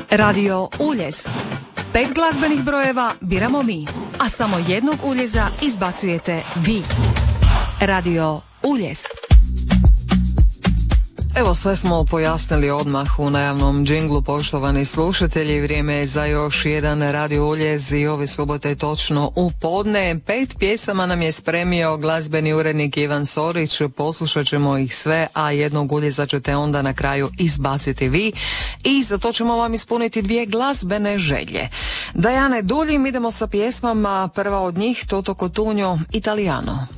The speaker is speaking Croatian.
Radio Uljez. 5 glazbenih brojeva biramo mi, a samo jednog uljeza izbacujete vi. Radio Uljez. Evo, sve smo pojasnili odmah u najavnom džinglu, poštovani slušatelji. Vrijeme je za još jedan Radio Uljez i ove subote točno u podne. 5 pjesama nam je spremio glazbeni urednik Ivan Sorić. Poslušat ćemo ih sve, a jednog uljeza ćete onda na kraju izbaciti vi. I za to ćemo vam ispuniti 2 glazbene želje. Da ja ne duljim, idemo sa pjesmama. Prva od njih, Toto Cotugno, Italiano.